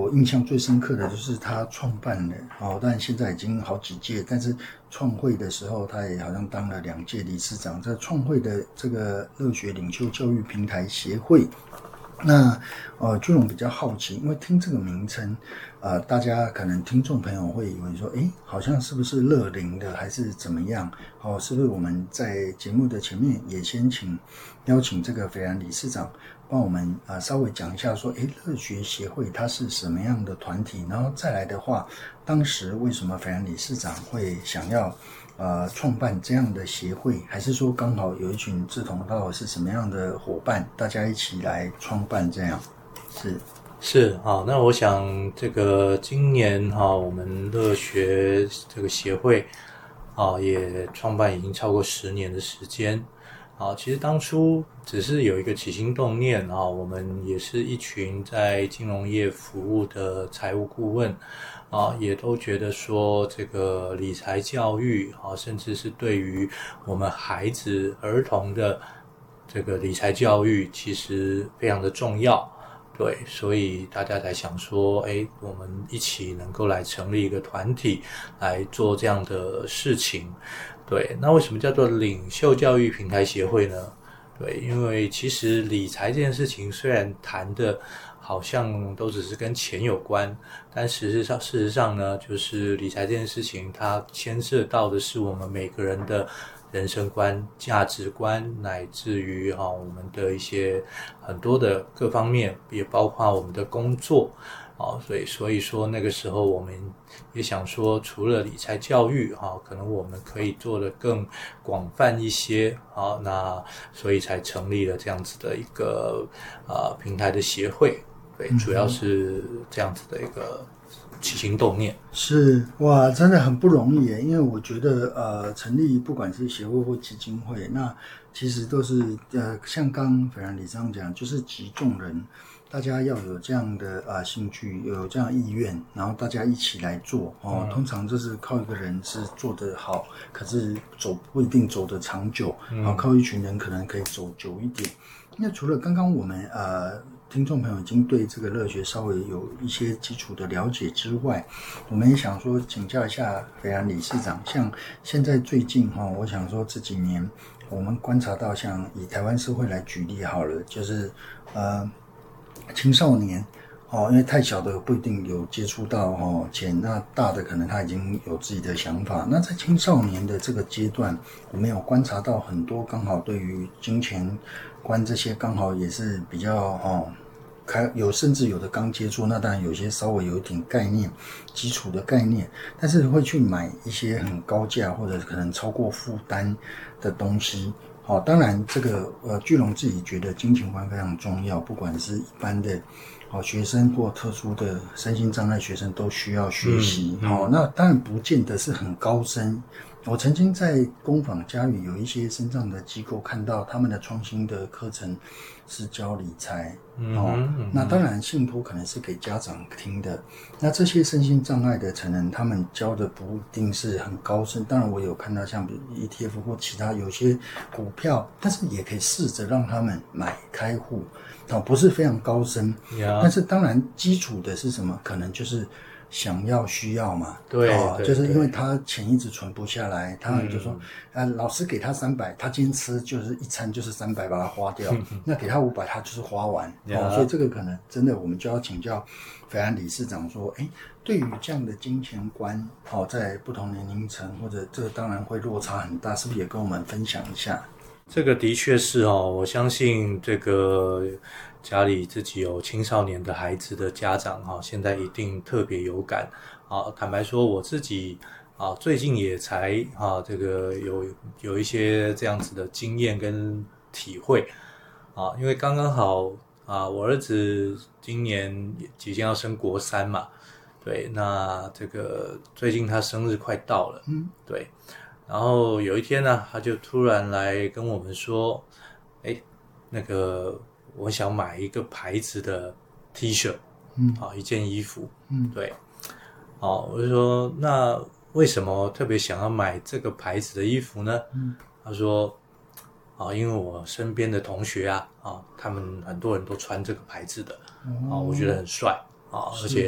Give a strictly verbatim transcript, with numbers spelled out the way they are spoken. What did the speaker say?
我印象最深刻的就是他创办了哦，但现在已经好几届，但是创会的时候他也好像当了两届理事长。这创会的这个乐学领袖教育平台协会，那呃，巨龙比较好奇，因为听这个名称，呃，大家可能听众朋友会以为说，诶，好像是不是乐龄的，还是怎么样？哦，是不是我们在节目的前面也先请邀请这个斐然理事长帮我们呃稍微讲一下说，诶，乐学协会它是什么样的团体？然后再来的话，当时为什么斐然理事长会想要呃创办这样的协会，还是说刚好有一群志同道合是什么样的伙伴，大家一起来创办这样？是是好，那我想这个今年哈，我们乐学这个协会啊也创办已经超过十年的时间。啊，其实当初只是有一个起心动念啊，我们也是一群在金融业服务的财务顾问啊，也都觉得说这个理财教育啊，甚至是对于我们孩子儿童的这个理财教育，其实非常的重要。对，所以大家才想说，哎，我们一起能够来成立一个团体来做这样的事情。对，那为什么叫做领袖教育平台协会呢？对，因为其实理财这件事情虽然谈的好像都只是跟钱有关，但实际上事实上呢，就是理财这件事情它牵涉到的是我们每个人的人生观、价值观，乃至于哈、哦、我们的一些很多的各方面，也包括我们的工作。哦，所以所以说那个时候我们也想说，除了理财教育哈、哦，可能我们可以做得更广泛一些啊、哦，那所以才成立了这样子的一个呃平台的协会。对，主要是这样子的一个起心动念。 是哇，真的很不容易耶，因为我觉得呃，成立不管是协会或基金会，那其实都是呃，像刚斐然理事长讲，就是集众人。大家要有这样的啊、呃、兴趣，有这样意愿，然后大家一起来做哦。嗯、通常就是靠一个人是做得好，可是走不一定走得长久，然后、嗯、靠一群人可能可以走久一点。那除了刚刚我们呃听众朋友已经对这个乐学稍微有一些基础的了解之外，我们也想说请教一下斐然理事长，像现在最近哈、哦，我想说这几年我们观察到，像以台湾社会来举例好了，就是呃。青少年哦，因为太小的不一定有接触到哦钱，那大的可能他已经有自己的想法。那在青少年的这个阶段，我们有观察到很多刚好对于金钱观这些刚好也是比较哦开有，甚至有的刚接触，那当然有些稍微有一点概念基础的概念，但是会去买一些很高价或者可能超过负担的东西。好，当然这个呃，巨龙自己觉得金钱观非常重要，不管是一般的好学生或特殊的身心障碍学生都需要学习。好、嗯嗯哦，那当然不见得是很高深。我曾经在工坊嘉语有一些身障的机构看到他们的创新的课程是教理财，哦，嗯嗯那当然信托可能是给家长听的。那这些身心障碍的成人，他们教的不一定是很高深。当然我有看到像 E T F 或其他有些股票，但是也可以试着让他们买开户，哦，不是非常高深。Yeah. 但是当然基础的是什么？可能就是想要需要嘛， 对、 哦， 对就是因为他钱一直存不下来，他就说，嗯、呃，老师给他三百，他今天吃就是一餐就是三百把它花掉，那给他五百，他就是花完，哦，所以这个可能真的我们就要请教斐然理事长说，哎，对于这样的金钱观，哦，在不同年龄层或者这个当然会落差很大，是不是也跟我们分享一下？ 这个的确是哦，我相信这个家里自己有青少年的孩子的家长哈，现在一定特别有感啊。坦白说，我自己啊，最近也才啊，这个有有一些这样子的经验跟体会啊，因为刚刚好啊，我儿子今年即将要升国三嘛，对，那这个最近他生日快到了，嗯，对。然后有一天呢，他就突然来跟我们说，哎，那个我想买一个牌子的 T 恤，嗯，啊，一件衣服，嗯，对，哦，我就说那为什么特别想要买这个牌子的衣服呢？嗯，他说，啊，因为我身边的同学啊，啊，他们很多人都穿这个牌子的，啊，我觉得很帅，啊，而且